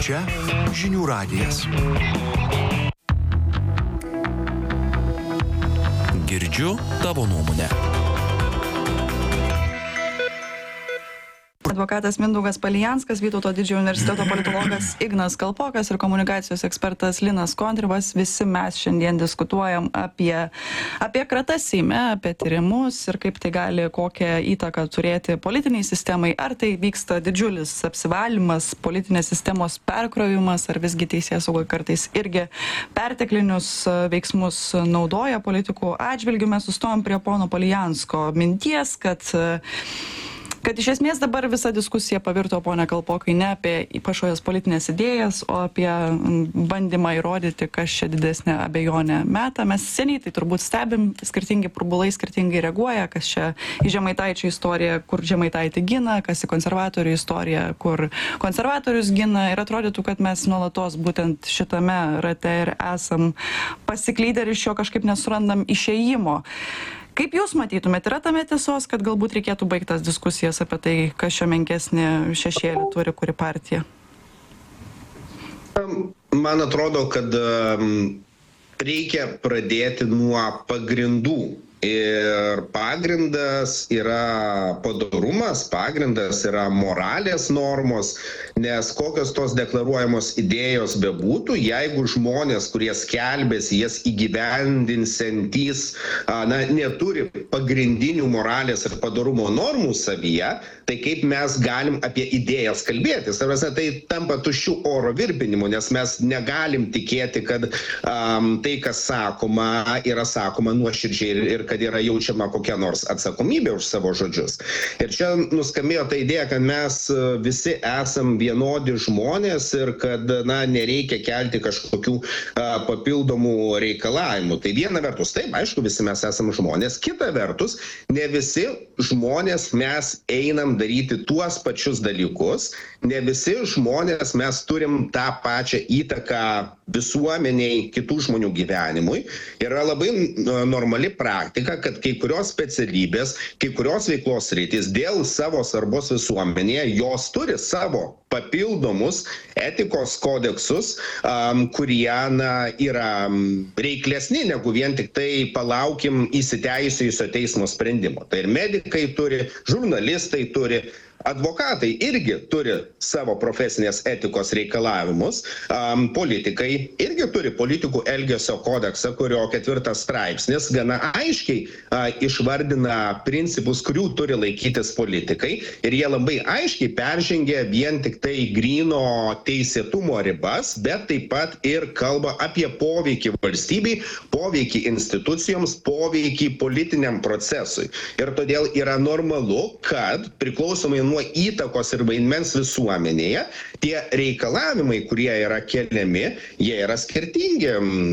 Čia žinių radijas. Girdžiu tavo nuomonę. Advokatas Mindaugas Palijanskas, Vytauto didžiojo universiteto politologas Ignas Kalpokas ir komunikacijos ekspertas Linas Kontribas. Visi mes šiandien diskutuojam apie kratas Seime, apie tyrimus ir kaip tai gali kokią įtaką turėti politiniai sistemai. Ar tai vyksta didžiulis apsivalymas, politinės sistemos perkrovimas, ar visgi teisėsauga kartais irgi perteklinius veiksmus naudoja politikų atžvilgiu. Mes sustojom prie pono Palijansko minties, kad iš esmės dabar visa diskusija pavirto, pone Kalpokai, ne apie kažkokias politinės idėjas, o apie bandymą įrodyti, kas čia didesnė abejonė meta. Mes seniai tai turbūt stebim, skirtingi burbulai skirtingai reaguoja, kas čia į Žemaitaičio istoriją, kur Žemaitaitį gina, kas į konservatorių istoriją, kur konservatorius gina. Ir atrodytų, kad mes nuolatos būtent šitame rate ir esam pasiklydę ir iš jo kažkaip nesurandam išėjimo. Kaip jūs matytumėt, yra tame tiesos, kad galbūt reikėtų baigtas diskusijas apie tai, kas čia menkesnį šešėlį turi, kuri partija? Man atrodo, kad reikia pradėti nuo pagrindų. Ir pagrindas yra padorumas, pagrindas yra moralės normos, nes kokios tos deklaruojamos idėjos bebūtų, jeigu žmonės, kurie skelbėsi, jas įgyvendinsiantys, neturi pagrindinių moralės ir padorumo normų savyje, tai kaip mes galim apie idėjas kalbėtis? Tai tampa tuščių oro virpinimu, nes mes negalim tikėti, kad tai, kas sakoma, yra sakoma nuoširdžiai ir kad yra jaučiama kokia nors atsakomybė už savo žodžius. Ir čia nuskambėjo ta idėja, kad mes visi esam vienodi žmonės ir kad nereikia kelti kažkokių papildomų reikalavimų. Tai viena vertus, taip, aišku, visi mes esam žmonės. Kita vertus, ne visi žmonės mes einam daryti tuos pačius dalykus. Ne visi žmonės mes turim tą pačią įtaką visuomeniai, kitų žmonių gyvenimui. Yra labai normali praktika, kad kai kurios specialybės, kai kurios veiklos sritys dėl savo svarbos visuomenėje, jos turi savo papildomus etikos kodeksus, kurie yra reiklesni negu vien tik tai palaukim įsiteisėjusio teismo sprendimo. Tai ir medikai turi, žurnalistai turi, advokatai irgi turi savo profesinės etikos reikalavimus, politikai irgi turi politikų elgesio kodeksą, kurio 4 straipsnis gana aiškiai išvardina principus, kurių turi laikytis politikai, ir jie labai aiškiai peržengia vien tik tai gryno teisėtumo ribas, bet taip pat ir kalba apie poveikį valstybei, poveikį institucijoms, poveikį politiniam procesui. Ir todėl yra normalu, kad priklausomai nuo įtakos ir vaidmens visuomenėje, tie reikalavimai, kurie yra keliami, jie yra skirtingi.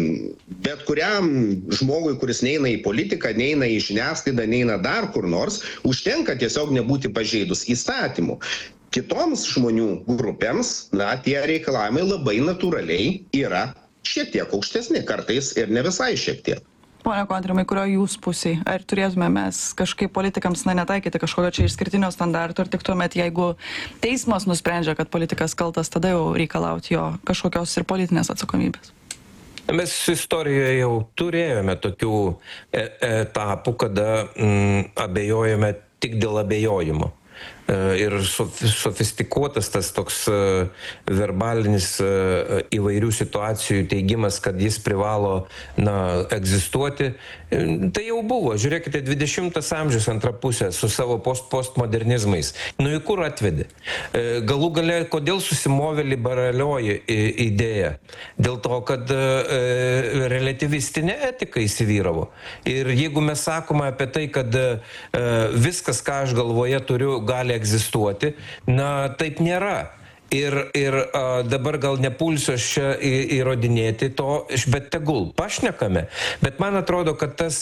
Bet kuriam žmogui, kuris neina į politiką, neina į žiniasklaidą, neina dar kur nors, užtenka tiesiog nebūti pažeidus įstatymų. Kitoms žmonių grupėms, tie reikalavimai labai natūraliai yra šiek tiek aukštesni, kartais ir ne visai šiek tiek. Pone Kontrimai, kurio jūs pusėje? Ar turėtume mes kažkaip politikams netaikyti kažkokio čia išskirtinio standarto, ir tik tuomet, jeigu teismas nusprendžia, kad politikas kaltas, tada jau reikalauti jo kažkokios ir politinės atsakomybės? Mes istorijoje jau turėjome tokių etapų, kada abejojame tik dėl abejojimo. Ir sofistikuotas tas toks verbalinis įvairių situacijų teigimas, kad jis privalo egzistuoti. Tai jau buvo. Žiūrėkite, 20 amžius antra pusė su savo postmodernizmais. Į kur atvedė? Galų gale, kodėl susimovė liberalioji idėja? Dėl to, kad relativistinė etika įsivyravo. Ir jeigu mes sakome apie tai, kad viskas, ką aš galvoje turiu, gali egzistuoti, taip nėra. Ir dabar gal nepulsiu aš čia įrodinėti to, bet tegul pašnekame. Bet man atrodo, kad tas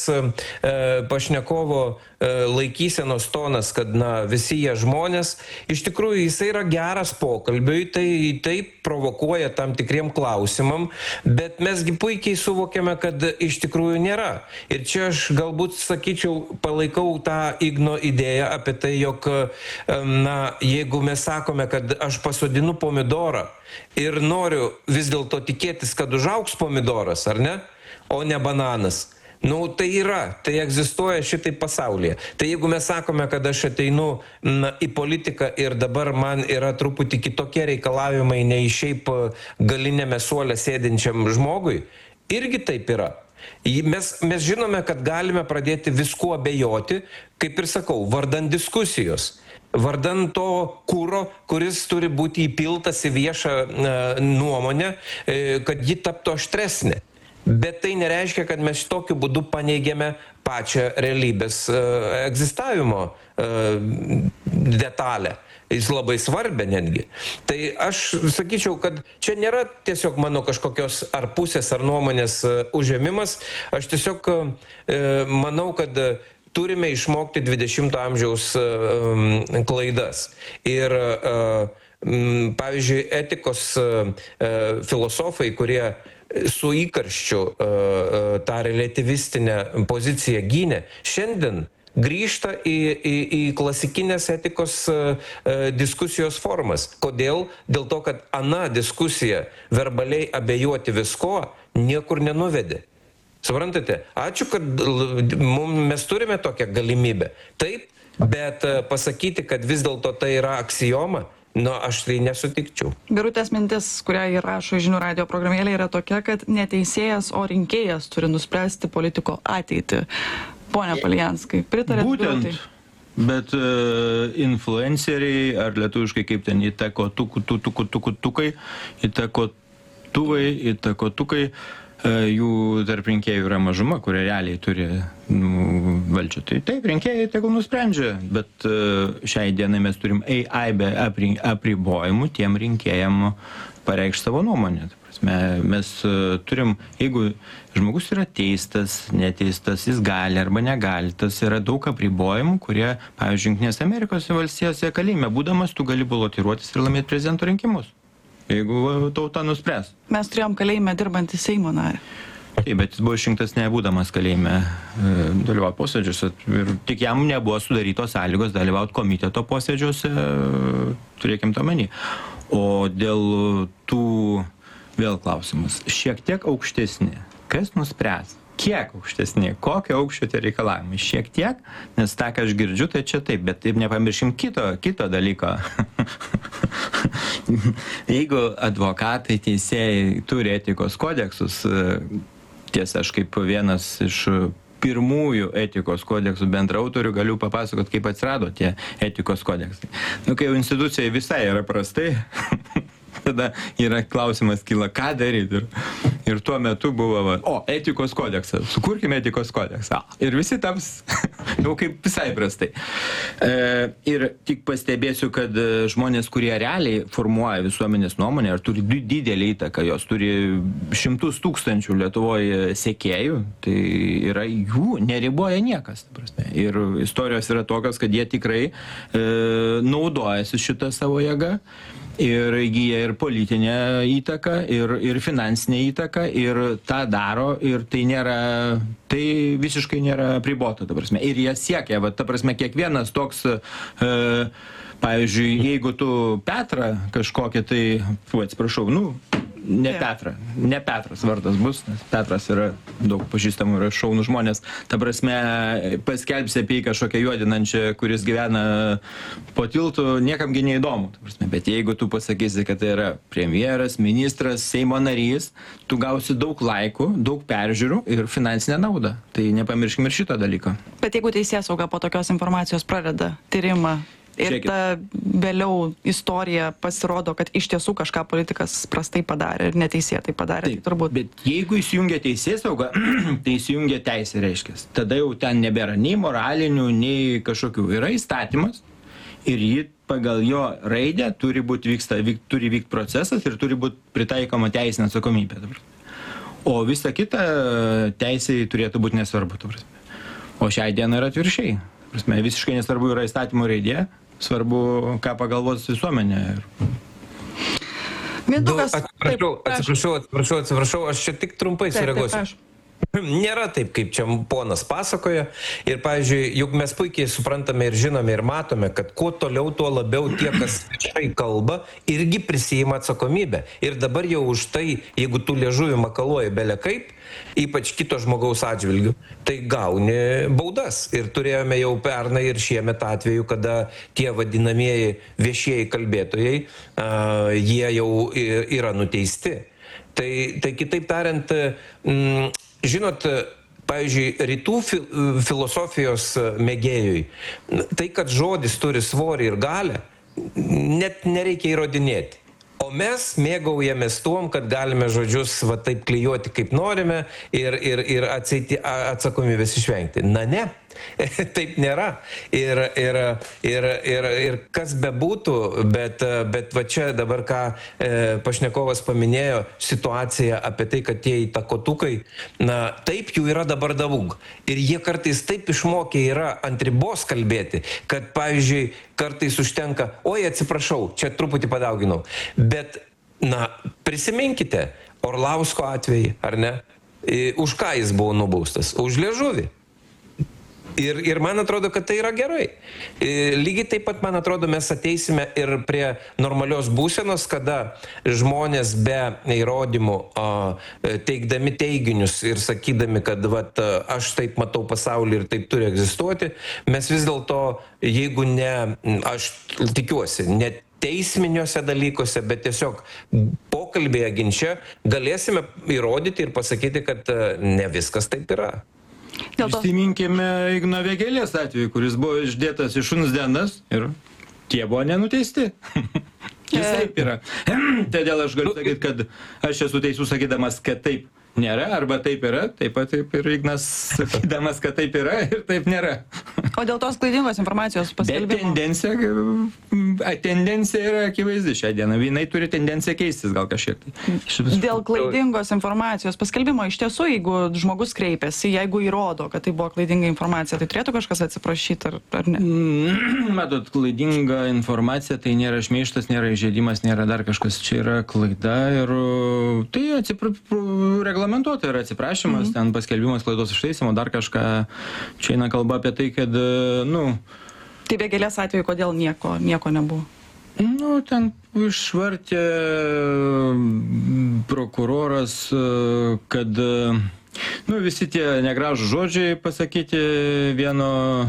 pašnekovo laikysenos tonas, kad visi jie žmonės, iš tikrųjų jisai yra geras pokalbiui, tai provokuoja tam tikriem klausimam, bet mesgi puikiai suvokiame, kad iš tikrųjų nėra. Ir čia aš galbūt sakyčiau, palaikau tą Igno idėją apie tai, jog jeigu mes sakome, kad aš pasodinsiu sodinu pomidorą ir noriu vis dėlto tikėtis, kad užaugs pomidoras, ar ne, o ne bananas. Nu, tai yra, tai egzistuoja šitai pasaulyje. Tai jeigu mes sakome, kad aš ateinu į politiką ir dabar man yra truputį kitokie reikalavimai nei šiaip galinėme suole sėdinčiam žmogui, irgi taip yra. Mes žinome, kad galime pradėti viskuo abejoti, kaip ir sakau, vardan diskusijos. Vardan to kūro, kuris turi būti įpiltas į viešą nuomonę, kad ji taptų aštresnė. Bet tai nereiškia, kad mes tokiu būdu paneigėme pačią realybės egzistavimo detalę. Jis labai svarbia netgi. Tai aš sakyčiau, kad čia nėra tiesiog mano kažkokios ar pusės ar nuomonės užėmimas. Aš tiesiog manau, kad turime išmokti 20-ojo amžiaus klaidas. Ir pavyzdžiui, etikos filosofai, kurie su įkarščiu tą relativistinę poziciją gynė, šiandien grįžta į klasikinės etikos diskusijos formas. Kodėl? Dėl to, kad ana diskusija verbaliai abejoti visko niekur nenuvedė. Suprantate? Ačiū, kad mes turime tokią galimybę. Taip, bet pasakyti, kad vis dėlto tai yra aksioma, aš tai nesutikčiau. Birutės mintis, kurią įrašo Žinių radijo programėlė, yra tokia, kad ne teisėjas, o rinkėjas turi nuspręsti politiko ateitį. Pone Palijanskai, pritarėt Birutei? Bet influenceriai, ar lietuviškai kaip ten įtakotukai, jų tarp rinkėjų yra mažuma, kurie realiai turi valdžią. Tai taip, rinkėjai tegul nusprendžia, bet šiai dienai mes turim aibę apribojimų tiem rinkėjam pareikšti savo nuomonę. Mes turim, jeigu žmogus yra teistas, neteistas, jis gali arba negali, tas yra daug apribojimų, kurie, pavyzdžiui, Jungtinės Amerikos valstijose kalėjime būdamas, tu gali balotiruotis ir laimėti prezidento rinkimus. Jeigu tauta nuspręs. Mes turėjom kalėjime dirbantį Seimo narį. Taip, bet jis buvo išrinktas nebūdamas kalėjime dalyvauti posėdžiuose. Ir tik jam nebuvo sudarytos sąlygos dalyvauti komiteto posėdžiuose, turėkim tą omeny. O dėl tų, vėl klausimas, šiek tiek aukštesni. Kas nuspręs? Kiek aukštesni? Kokio aukščio tie reikalavimai? Šiek tiek, nes tą, ką aš girdžiu, tai čia taip, bet taip nepamiršim kito dalyko. Jeigu advokatai, teisėjai turi etikos kodeksus, tiesa, aš kaip vienas iš pirmųjų etikos kodeksų bendraautorių galiu papasakot, kaip atsirado tie etikos kodeksai. Kai jau institucija visai yra prastai, tada yra klausimas kyla, ką daryti. Ir tuo metu buvo, etikos kodeksas, sukurkime etikos kodeksą. Ir visi taps jau kaip visai prastai. Ir tik pastebėsiu, kad žmonės, kurie realiai formuoja visuomenės nuomonę ir turi didelį įtaką, jos turi 100 000 Lietuvoje sekėjų, tai yra jų neriboja niekas. Ir istorijos yra tokios, kad jie tikrai naudojasi šitą savo jėgą. Ir įgyja ir politinę įtaką, ir finansinę įtaką, ir tą daro, ir tai visiškai nėra apribota, ta prasme. Ir jie siekia, ta prasme, kiekvienas toks, pavyzdžiui, jeigu tu Petrą kažkokią, tai, atsiprašau, ne Petras vardas bus, nes Petras yra daug pažįstamų, yra šaunų žmonės. Ta prasme, paskelbsi apie kažkokią juodinančią, kuris gyvena po tiltu, niekamgi neįdomu. Bet jeigu tu pasakysi, kad tai yra premjeras, ministras, Seimo narys, tu gausi daug laikų, daug peržiūrų ir finansinę naudą. Tai nepamirškim ir šito dalyko. Bet jeigu teisėsauga po tokios informacijos pradeda tyrimą, ir ta vėliau istorija pasirodo, kad iš tiesų kažką politikas prastai padarė ir neteisėtai padarė. Taip, turbūt. Bet jeigu įsijungia teisėsauga, tai įsijungia teisė, reiškia. Tada jau ten nebėra nei moralinių, nei kažkokių. Yra įstatymas ir jį pagal jo raidę turi vykti procesas ir turi būti pritaikoma teisinė atsakomybė. O visa kita teisėjai turėtų būti nesvarbu. O šiai dienai yra atvirkščiai. Visiškai nesvarbu yra įstatymo raidė. Svarbu, ką pagalvos visuomenė. Mindaugas, atsiprašau, aš čia tik trumpai sureaguosiu. nėra taip, kaip čia ponas pasakoja. Ir, pavyzdžiui, juk mes puikiai suprantame ir žinome ir matome, kad kuo toliau, tuo labiau tie, kas viešai kalba, irgi prisijima atsakomybę. Ir dabar jau už tai, jeigu tu liežuvį makaluoji bele kaip, ypač kito žmogaus atžvilgių, tai gauni baudas. Ir turėjome jau pernai ir šiemet atveju, kada tie vadinamieji viešieji kalbėtojai, jie jau yra nuteisti. Tai kitaip tariant, žinot, pavyzdžiui, rytų filosofijos mėgėjui, tai, kad žodis turi svorį ir galę, net nereikia įrodinėti. O mes mėgaujamės tuom, kad galime žodžius va taip klijuoti kaip norime ir atsakomybės išvengti. Na ne, taip nėra. Ir kas bebūtų, bet va čia dabar ką pašnekovas paminėjo, situacija apie tai, kad tie įtakotukai, na taip jų yra dabar daug. Ir jie kartais taip išmokę yra ant ribos kalbėti, kad pavyzdžiui kartais užtenka, oi atsiprašau, čia truputį padauginau. Bet, na, prisiminkite Orlausko atvejį, ar ne? Už ką jis buvo nubaustas? Už liežuvį. Ir man atrodo, kad tai yra gerai. Lygiai taip pat, man atrodo, mes ateisime ir prie normalios būsenos, kada žmonės be įrodymų, teikdami teiginius ir sakydami, kad vat, aš taip matau pasaulį ir taip turi egzistuoti, mes vis dėlto, jeigu ne, aš tikiuosi, ne teisminiuose dalykuose, bet tiesiog pokalbėje ginče galėsime įrodyti ir pasakyti, kad ne viskas taip yra. Prisiminkime Igno Vėgėlės atveju, kuris buvo išdėtas į šuns dienas ir tie buvo nenuteisti. Jis taip yra. Todėl aš galiu sakyti, kad aš esu teisus sakydamas, kad taip nėra, arba taip yra, taip pat taip ir Ignas sakydamas, kad taip yra ir taip nėra. O dėl tos klaidingos informacijos paskelbimo? Bet tendencija yra akivaizdi šią dieną. Jinai turi tendenciją keistis gal kažkiek. Dėl klaidingos informacijos paskelbimo, iš tiesų, jeigu žmogus kreipiasi, jeigu įrodo, kad tai buvo klaidinga informacija, tai turėtų kažkas atsiprašyti ar ne? Matot, klaidinga informacija tai nėra šmeižtas, nėra įžeidimas, nėra dar kažkas. Čia yra klaida ir tai reglamentuota yra atsiprašymas, ten paskelbimas klaidos ištaisimo, dar kažką. Čia eina kalba apie tai, kad, Tai Vėgėlės atveju kodėl nieko nebuvo? Ten išvartė prokuroras, kad, visi tie negražūs žodžiai pasakyti vieno,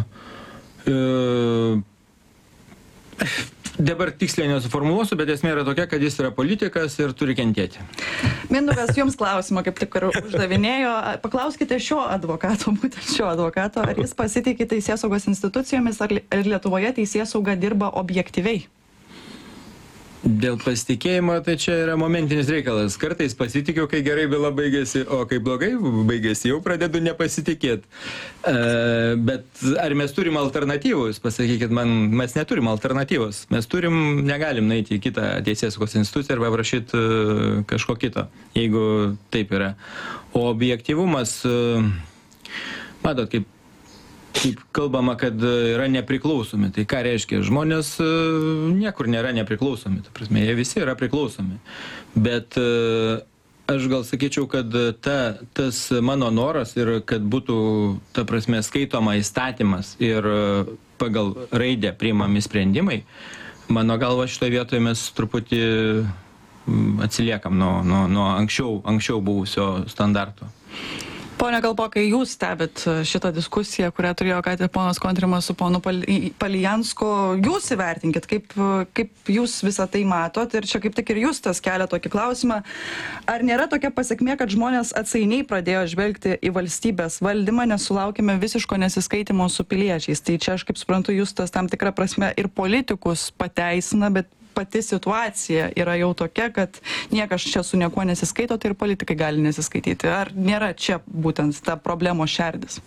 dabar tiksliai nesuformuluosiu, bet esmė yra tokia, kad jis yra politikas ir turi kentėti. Mindaugas, jums klausimą kaip tik ir uždavinėjo. Paklauskite būtent šio advokato, ar jis pasitikė teisėsaugos institucijomis, ar Lietuvoje teisėsauga dirba objektyviai? Dėl pasitikėjimo, tai čia yra momentinis reikalas. Kartais pasitikiu, kai gerai byla baigėsi, o kai blogai baigėsi, jau pradedu nepasitikėti. Bet ar mes turim alternatyvus? Pasakykit man, mes neturim alternatyvos. Mes negalim nueiti į kitą teisėsaugos instituciją arba prašyti kažko kito, jeigu taip yra. O objektyvumas, matot, kaip kalbama, kad yra nepriklausomi. Tai ką reiškia? Žmonės niekur nėra nepriklausomi. Ta prasme, jie visi yra priklausomi. Bet aš gal sakyčiau, kad tas mano noras ir kad būtų, ta prasme, skaitoma įstatymas ir pagal raidę priimami sprendimai, mano galva šitoje vietoje mes truputį atsiliekam nuo anksčiau buvusio standarto. Pone Kalpokai, jūs stebit šitą diskusiją, kurią turėjo ką tik ponas Kontrimas su ponu Palijansku. Jūs įvertinkit, kaip jūs visą tai matot, ir čia kaip tik ir Justas kelia tokį klausimą. Ar nėra tokia pasekmė, kad žmonės atsainiai pradėjo žvelgti į valstybės valdymą, nes sulaukime visiško nesiskaitimo su piliečiais? Tai čia, aš kaip suprantu, Justas tam tikrą prasme ir politikus pateisina, bet pati situacija yra jau tokia, kad niekas čia su niekuo nesiskaito, tai ir politikai gali nesiskaityti. Ar nėra čia būtent ta problemos šerdis?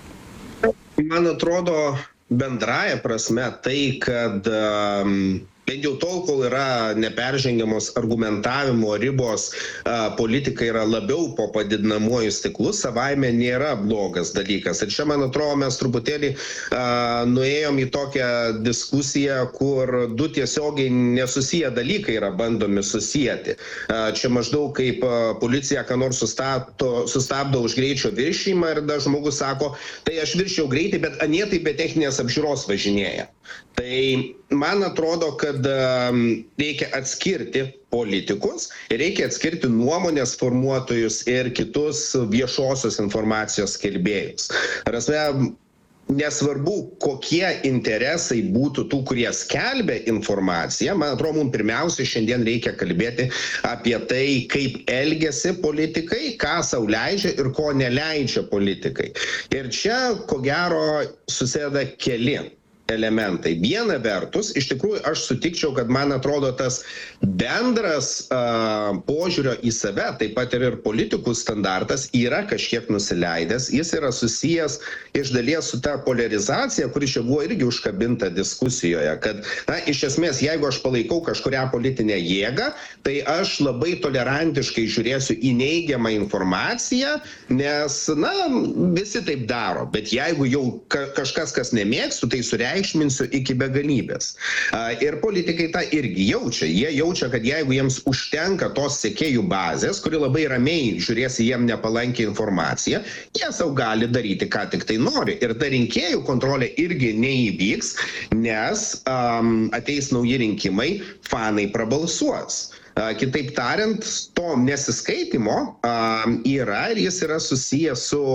Man atrodo, bendraja prasme tai, kad bent jau tol, kol yra neperžengiamos argumentavimo ribos, politika yra labiau po padidinamuoju stiklu, savaime nėra blogas dalykas. Ir čia, man atrodo, mes truputėlį nuėjom į tokią diskusiją, kur du tiesiogiai nesusiję dalykai yra bandomi susijęti. Čia maždaug kaip policija ką nors sustabdo už greičio viršijimą ir dar žmogus sako, tai aš viršijau greitį, bet anie tai be techninės apžiūros važinėja. Tai man atrodo, kad reikia atskirti politikus ir reikia atskirti nuomonės formuotojus ir kitus viešosios informacijos skelbėjus. Nesvarbu, kokie interesai būtų tų, kurie skelbia informaciją, man atrodo, mums pirmiausia šiandien reikia kalbėti apie tai, kaip elgiasi politikai, ką sau leidžia ir ko neleidžia politikai. Ir čia, ko gero, susėda keli elementai. Viena vertus, iš tikrųjų, aš sutikčiau, kad man atrodo tas bendras požiūrio į save, taip pat ir politikų standartas yra kažkiek nusileidęs, jis yra susijęs iš dalies su ta polarizacija, kuri čia buvo irgi užkabinta diskusijoje, kad, na, iš esmės, jeigu aš palaikau kažkurią politinę jėgą, tai aš labai tolerantiškai žiūrėsiu į neigiamą informaciją, nes, na, visi taip daro, bet jeigu jau kažkas, kas nemėgstu, tai sureikšminsiu iki begalybės. Ir politikai tą irgi jaučia. Jie jaučia, kad jeigu jiems užtenka tos sekėjų bazės, kuri labai ramiai žiūrės į jiem nepalankę informaciją, jie savo gali daryti, ką tik tai nori. Ir ta rinkėjų kontrolė irgi neįvyks, nes ateis nauji rinkimai, fanai prabalsuos. Kitaip tariant, to nesiskaitimo yra ir jis yra susijęs su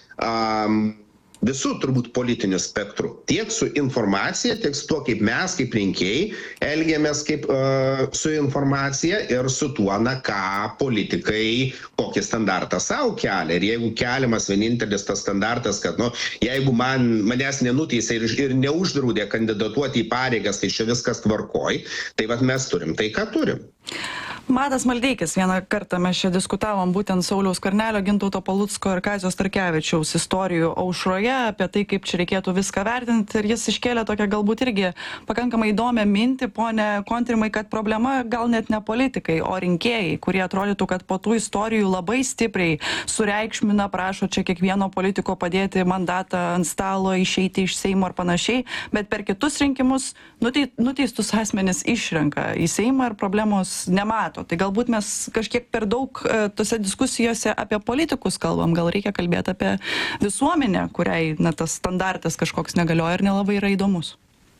visų turbūt politinių spektrų. Tiek su informacija, tiek su tuo, kaip mes, kaip rinkėjai, elgiamės kaip su informacija ir su tuo, na, ką politikai, kokį standartą savo kelia. Ir jeigu keliamas vienintelis tas standartas, kad, nu, jeigu manęs nenuteisė ir neuždraudė kandidatuoti į pareigas, tai čia viskas tvarkoj, tai vat mes turim tai, ką turim. Matas Maldeikis, vieną kartą mes čia diskutavom būtent Sauliaus Skvernelio, Gintauto Palucko ir Kazio Starkevičiaus istorijų aušroje, apie tai, kaip čia reikėtų viską vertinti, ir jis iškėlė tokią galbūt irgi pakankamai įdomią mintį, pone Kontrimai, kad problema gal net ne politikai, o rinkėjai, kurie atrodytų, kad po tų istorijų labai stipriai sureikšmina, prašo čia kiekvieno politiko padėti mandatą ant stalo, išeiti iš Seimo ar panašiai, bet per kitus rinkimus nuteistus asmenis išrenka į Seimą ir problemos nemato. Tai galbūt mes kažkiek per daug tose diskusijose apie politikus kalbam, gal reikia kalbėti apie visuomenę, kuriai, na, tas standartas kažkoks negalioja ir nelabai yra įdomus.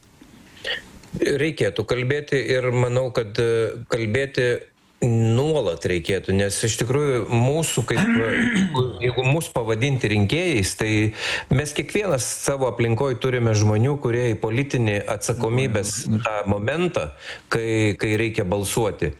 Reikėtų kalbėti ir manau, kad kalbėti nuolat reikėtų, nes iš tikrųjų mūsų, jeigu mūsų pavadinti rinkėjais, tai mes kiekvienas savo aplinkoje turime žmonių, kurie į politinį atsakomybės tą momentą, kai reikia balsuoti.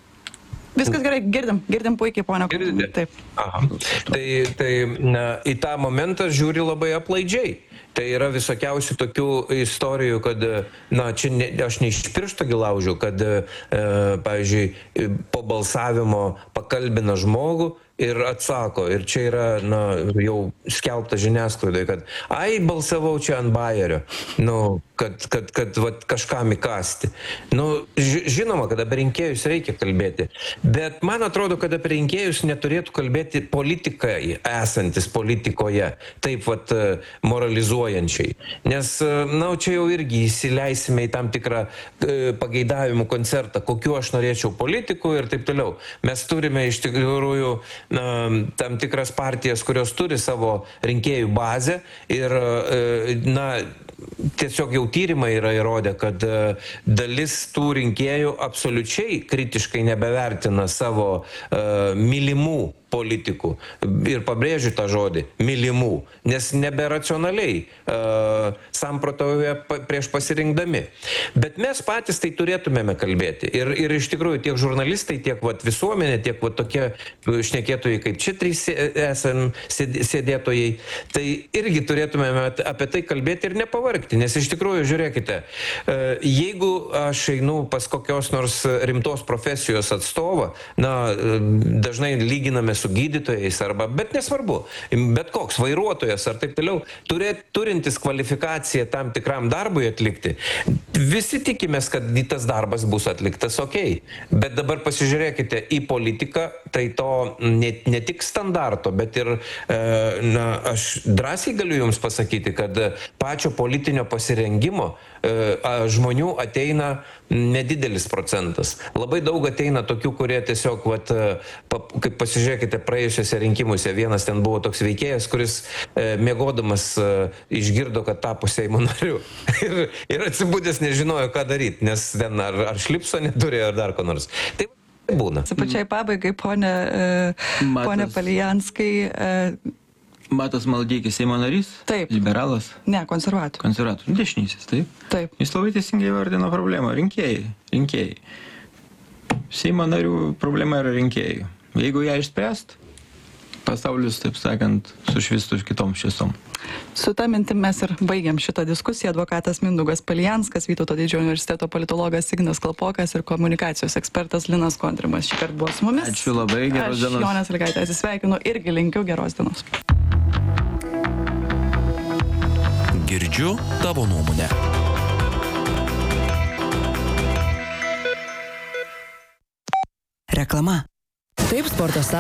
Viskas gerai, girdim puikiai, ponia. Taip. Aha. Tai na, į tą momentą žiūri labai aplaidžiai. Tai yra visokiausių tokių istorijų, kad, na, čia aš ne iš piršto gilaužiu, kad, pavyzdžiui, po balsavimo pakalbina žmogų ir atsako. Ir čia yra, na, jau skelbta žiniasklaidoje, kad ai, balsavau čia ant bajerio, nu, kad vat, kažkam įkasti. Nu, žinoma, kad apie rinkėjus reikia kalbėti, bet man atrodo, kad apie rinkėjus neturėtų kalbėti politikai esantis politikoje, taip vat moralizuojančiai. Nes, na, čia jau irgi įsileisime į tam tikrą pageidavimų koncertą, kokiu aš norėčiau politikų ir taip toliau. Mes turime iš tikrųjų tam tikras partijas, kurios turi savo rinkėjų bazę ir, na, tiesiog jau tyrimai yra įrodę, kad dalis tų rinkėjų absoliučiai kritiškai nebevertina savo mylimų politikų. Ir pabrėžiu tą žodį - mylimų, nes neberacionaliai samprotauja prieš pasirinkdami. Bet mes patys tai turėtumėme kalbėti. Ir iš tikrųjų tiek žurnalistai, tiek vat, visuomenė, tiek vat, tokie šnekėtojai, kaip čia trys esam sėdėtojai, tai irgi turėtumėme apie tai kalbėti ir nepavargti. Nes iš tikrųjų, žiūrėkite, jeigu aš einu pas kokios nors rimtos profesijos atstovą, na, dažnai lyginame su gydytojais arba, bet nesvarbu, bet koks vairuotojas ar taip toliau, turintis kvalifikaciją tam tikram darbui atlikti, visi tikimės, kad tas darbas bus atliktas okei. Bet dabar pasižiūrėkite į politiką, tai to ne tik standarto, bet ir, aš drąsiai galiu Jums pasakyti, kad pačio politinio pasirengimo žmonių ateina nedidelis procentas. Labai daug ateina tokių, kurie tiesiog, kaip pasižiūrėkite, praėjusiuose rinkimuose vienas ten buvo toks veikėjas, kuris miegodamas išgirdo, kad tapo Seimo nariu. ir atsibūdęs nežinojo, ką daryti, nes ten ar šlipso neturėjo, ar dar ko nors. Tai būna. Pačiai pabaigai, ponė Palijanskai. Matas Maldeikis Seimo narys? Taip. Liberalas? Ne, konservatorius. Konservatorius. Dešinysis, taip? Taip. Jis labai teisingai vardino problemą. Rinkėjai. Seimo narių problema yra rinkėjai. Jeigu ją išspręst, pasaulis, taip sakant, sušvistų kitom šviesom. Su ta mintim mes ir baigiam šitą diskusiją. Advokatas Mindaugas Palijanskas, Vytauto didžiojo universiteto politologas Ignas Kalpokas ir komunikacijos ekspertas Linas Kontrimas šįkart buvo su mumis. Ačiū labai, geros dienos. Aš Jonė Sąlygaitė atsisveikinu, irgi linkiu geros dienos. Girdžiu tavo nuomonę. Reklama. Taip, sporto